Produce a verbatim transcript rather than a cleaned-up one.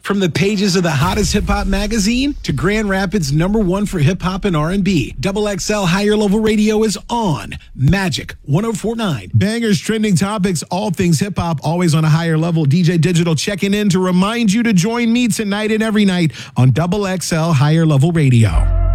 From the pages of the hottest hip-hop magazine to Grand Rapids number one for hip-hop and R and B, Double X L Higher Level Radio is on Magic one oh four point nine. Bangers, trending topics, all things hip-hop, always on a higher level. D J Digital checking in to remind you to join me tonight and every night on Double X L Higher Level Radio.